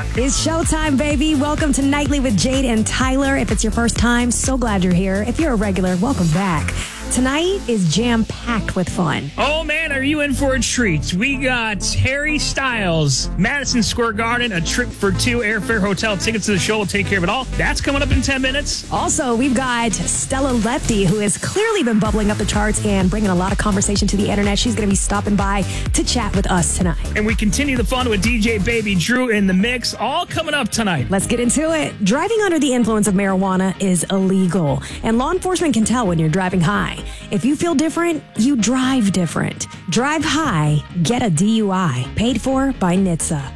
o'clock. It's showtime, baby. Welcome to Nightly with Jade and Tyler. If it's your first time, so glad you're here. If you're a regular, welcome back. Tonight is jam-packed with fun. Oh, man, are you in for a treat? We got Harry Styles, Madison Square Garden, a trip for two, airfare, hotel, tickets to the show will take care of it all. That's coming up in 10 minutes. Also, we've got Stella Lefty, who has clearly been bubbling up the charts and bringing a lot of conversation to the internet. She's going to be stopping by to chat with us tonight. And we continue the fun with DJ Baby Drew in the mix, all coming up tonight. Let's get into it. Driving under the influence of marijuana is illegal, and law enforcement can tell when you're driving high. If you feel different, you drive different. Drive high, get a DUI. Paid for by NHTSA.